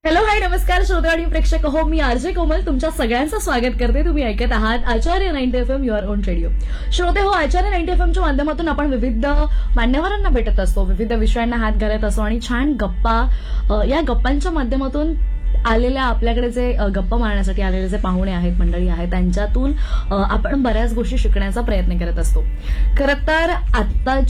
Hello hi नमस्कार श्रोते आणि प्रेक्षक हो मी आरजे कोमल तुमच्या सगळ्यांचं स्वागत करते. तुम्ही ऐकत आहात आचार्य 90 FM युअर ओन रेडिओ. श्रोते हो आचार्य 90 FMच्या माध्यमातून आपण विविध मान्यवरांना भेटत असतो, विविध विषयांना हात घालत असतो आणि छान गप्पा या गप्पांच्या माध्यमातून आलेल्या आपल्याकडे जे गप्पा मारण्यासाठी आलेले जे पाहुणे आहेत, मंडळी आहेत, त्यांच्यातून आपण बऱ्याच गोष्टी शिकण्याचा प्रयत्न करत असतो. खरं तर आत्ताच्या